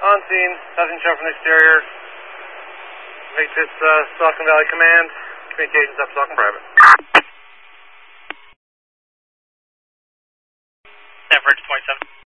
On scene, nothing shown from the exterior. Matrix, Saucon Valley Command. Communications up Saucon Private. San Bridge 27.